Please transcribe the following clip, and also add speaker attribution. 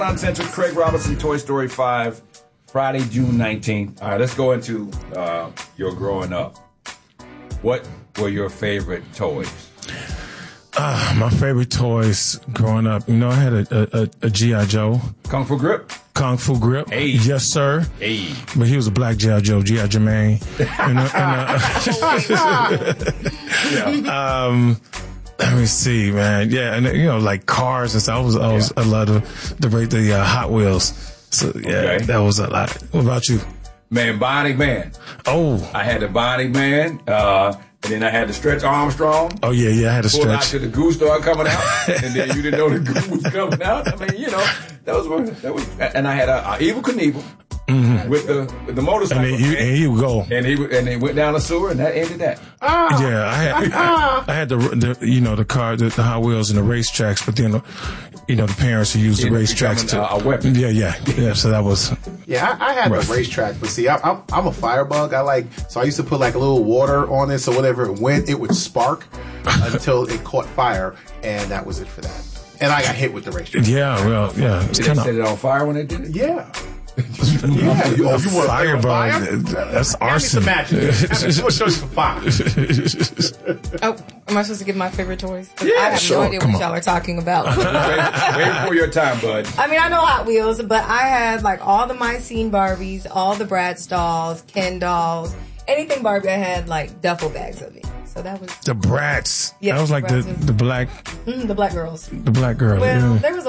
Speaker 1: On Central, Craig Robinson, Toy Story 5, Friday, June 19th. All right, let's go into your growing up. What were your favorite toys?
Speaker 2: My favorite toys growing up, I had a G.I. Joe.
Speaker 1: Kung Fu Grip?
Speaker 2: Kung Fu Grip.
Speaker 1: Hey.
Speaker 2: Yes, sir.
Speaker 1: Hey.
Speaker 2: But he was a black G.I. Joe, G.I. Jermaine. Let me see, man. Yeah, and like cars and stuff. I was a lot of the Hot Wheels. So yeah, That was a lot. What about you?
Speaker 1: Man, Bionic Man.
Speaker 2: Oh,
Speaker 1: I had the Bionic Man, and then I had the Stretch Armstrong.
Speaker 2: Oh yeah, I had a
Speaker 1: Pulled
Speaker 2: Stretch.
Speaker 1: out till the goo started coming out, and then you didn't know the goo was coming out. I mean, that was, and I had a Evel Knievel. Mm-hmm. With the motorcycle,
Speaker 2: and he would go,
Speaker 1: and they went down the sewer, and that ended that.
Speaker 2: Yeah, I had the car, the Hot Wheels, and the racetracks, but then the parents who used the racetracks to
Speaker 1: a weapon.
Speaker 2: Yeah. So that was
Speaker 3: I had
Speaker 2: rough.
Speaker 3: The racetrack, but see, I'm a firebug. I used to put like a little water on it, so whenever it went, it would spark until it caught fire, and that was it for that. And I got hit with the racetrack.
Speaker 2: Yeah, well, yeah,
Speaker 1: Did they set it on fire when they did it?
Speaker 3: Yeah.
Speaker 2: You want fireball? That's arson.
Speaker 3: We'll show you some fire.
Speaker 4: Oh, am I supposed to give my favorite toys?
Speaker 3: Yeah,
Speaker 4: I have
Speaker 2: sure.
Speaker 4: no idea what y'all are talking about.
Speaker 1: Wait for your time, bud.
Speaker 4: I mean, I know Hot Wheels, but I had like all the Mycene Barbies, all the Bratz dolls, Ken dolls, anything Barbie. I had like duffel bags of it. So that was
Speaker 2: the Bratz.
Speaker 4: Yeah,
Speaker 2: that was like the black.
Speaker 4: The black girls.
Speaker 2: The black girl.
Speaker 4: Well,
Speaker 2: yeah.
Speaker 4: there was